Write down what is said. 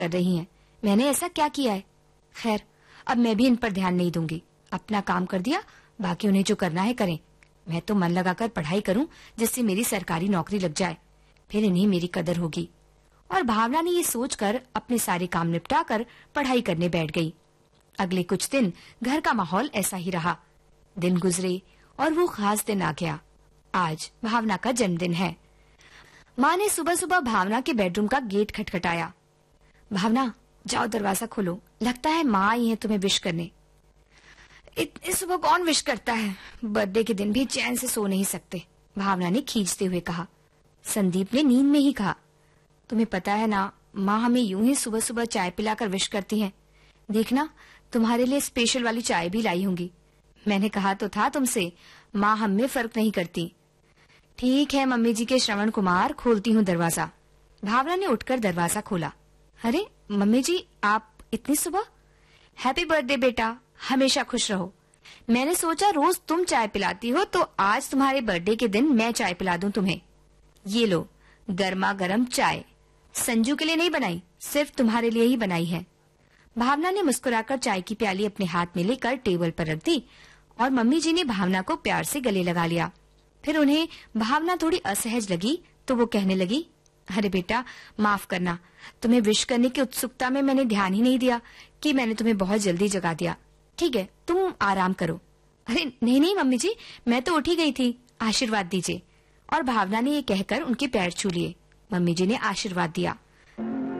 कर रही हैं। मैंने ऐसा क्या किया है? खैर, अब मैं भी इन पर ध्यान नहीं दूंगी। अपना काम कर दिया, बाकी उन्हें जो करना है करें। मैं तो मन लगाकर पढ़ाई करूं जिससे मेरी सरकारी नौकरी लग जाए, फिर इन्हें मेरी कदर होगी। और भावना ने ये सोचकर अपने सारे काम निपटा कर पढ़ाई करने बैठ गई। अगले कुछ दिन घर का माहौल ऐसा ही रहा। दिन गुजरे और वो खास दिन आ गया। आज भावना का जन्मदिन है। माँ ने सुबह सुबह भावना के बेडरूम का गेट खटखटाया। भावना, जाओ दरवाजा खोलो, लगता है माँ आई है तुम्हें विश करने। इतनी सुबह कौन विश करता है? बर्थडे के दिन भी चैन से सो नहीं सकते, भावना ने खींचते हुए कहा। संदीप ने नींद में ही कहा, तुम्हें पता है ना, माँ हमें यूं ही सुबह सुबह चाय पिलाकर विश करती हैं। देखना, तुम्हारे लिए स्पेशल वाली चाय भी लाई होंगी। मैंने कहा तो था तुमसे, माँ हम में फर्क नहीं करती। ठीक है मम्मी जी के श्रवण कुमार, खोलती हूँ दरवाजा। भावना ने उठकर दरवाजा खोला। अरे मम्मी जी, आप इतनी सुबह? हैप्पी बर्थडे बेटा, हमेशा खुश रहो। मैंने सोचा रोज तुम चाय पिलाती हो तो आज तुम्हारे बर्थडे के दिन मैं चाय पिला दूं तुम्हें। ये लो गर्मा गर्म चाय, संजू के लिए नहीं बनाई, सिर्फ तुम्हारे लिए ही बनाई है। भावना ने मुस्कुराकर चाय की प्याली अपने हाथ में लेकर टेबल पर रख दी और मम्मी जी ने भावना को प्यार से गले लगा लिया। फिर उन्हें भावना थोड़ी असहज लगी तो वो कहने लगी, अरे बेटा माफ करना, तुम्हें विश करने की उत्सुकता में मैंने ध्यान ही नहीं दिया कि मैंने तुम्हें बहुत जल्दी जगा दिया। ठीक है, तुम आराम करो। अरे नहीं नहीं मम्मी जी, मैं तो उठ ही गई थी, आशीर्वाद दीजिए। और भावना ने ये कहकर उनके पैर छू लिए। मम्मी जी ने आशीर्वाद दिया।